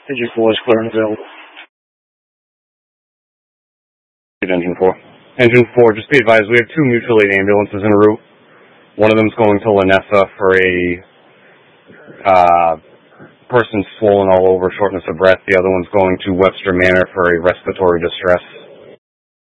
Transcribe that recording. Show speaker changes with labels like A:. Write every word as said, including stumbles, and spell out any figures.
A: Engine four is clear and available.
B: Engine four.
C: Engine four, just be advised, we have two mutual aid ambulances en route. One of them's going to Lanessa for a uh, person swollen all over, shortness of breath. The other one's going to Webster Manor for a respiratory distress.